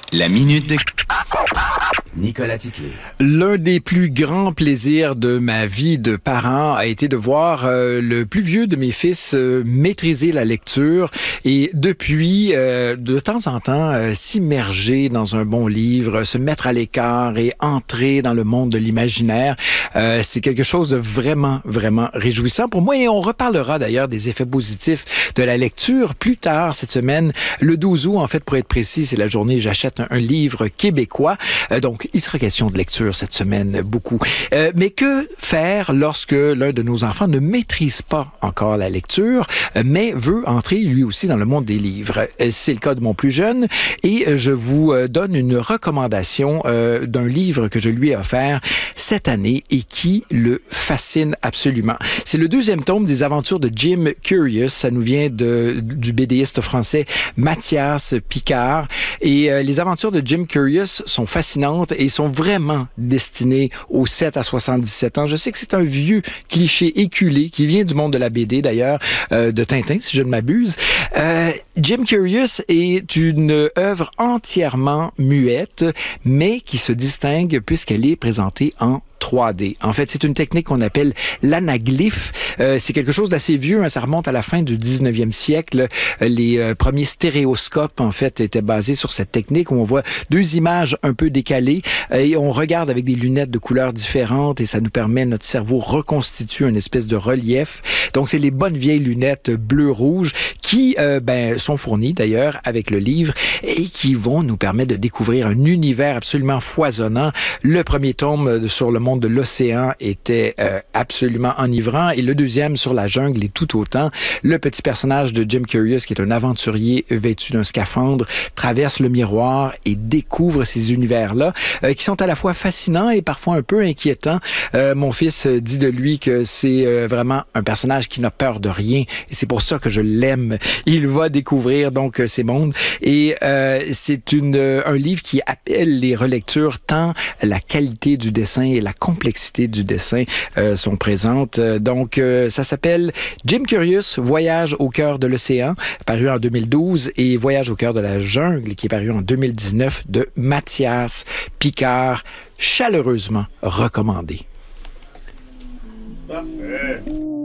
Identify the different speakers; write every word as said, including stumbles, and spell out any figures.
Speaker 1: La minute de Nicolas Titley.
Speaker 2: L'un des plus grands plaisirs de ma vie de parent a été de voir euh, le plus vieux de mes fils euh, maîtriser la lecture et depuis, euh, de temps en temps, euh, s'immerger dans un bon livre, se mettre à l'écart et entrer dans le monde de l'imaginaire. Euh, c'est quelque chose de vraiment, vraiment réjouissant pour moi et on reparlera d'ailleurs des effets positifs de la lecture plus tard cette semaine. Le douze août, en fait, pour être précis, c'est la journée où j'achète un, un livre québécois. Euh, donc, il sera question de lecture cette semaine, beaucoup. Euh, mais que faire lorsque l'un de nos enfants ne maîtrise pas encore la lecture, mais veut entrer lui aussi dans le monde des livres? C'est le cas de mon plus jeune et je vous donne une recommandation euh, d'un livre que je lui ai offert cette année et qui le fascine absolument. C'est le deuxième tome des aventures de Jim Curious. Ça nous vient de, du BDiste français Mathias Picard. Et euh, les aventures de Jim Curious sont fascinantes et sont vraiment destinées aux sept à soixante-dix-sept ans. Je sais que c'est un vieux cliché éculé qui vient du monde de la B D d'ailleurs, euh, de Tintin si je ne m'abuse. Euh, Jim Curious est une œuvre entièrement muette, mais qui se distingue puisqu'elle est présentée en trois D. En fait, c'est une technique qu'on appelle l'anaglyphe. Euh, c'est quelque chose d'assez vieux, hein, ça remonte à la fin du dix-neuvième siècle. Les euh, premiers stéréoscopes, en fait, étaient basés sur cette technique où on voit deux images un peu décalées euh, et on regarde avec des lunettes de couleurs différentes et ça nous permet, notre cerveau reconstitue une espèce de relief. Donc, c'est les bonnes vieilles lunettes bleu-rouge qui euh, ben, sont fournies d'ailleurs avec le livre et qui vont nous permettre de découvrir un univers absolument foisonnant. Le premier tome sur le monde de l'océan était euh, absolument enivrant et le deuxième sur la jungle est tout autant. Le petit personnage de Jim Curious, qui est un aventurier vêtu d'un scaphandre, traverse le miroir et découvre ces univers-là euh, qui sont à la fois fascinants et parfois un peu inquiétants. Euh, mon fils dit de lui que c'est euh, vraiment un personnage qui n'a peur de rien et c'est pour ça que je l'aime. Il va découvrir donc ces mondes et euh, c'est une, un livre qui appelle les relectures tant la qualité du dessin et la complexité du dessin euh, sont présentes. Donc, euh, ça s'appelle Jim Curious, Voyage au cœur de l'océan, paru en deux mille douze, et Voyage au cœur de la jungle, qui est paru en deux mille dix-neuf, de Mathias Picard, chaleureusement recommandé.
Speaker 3: Parfait.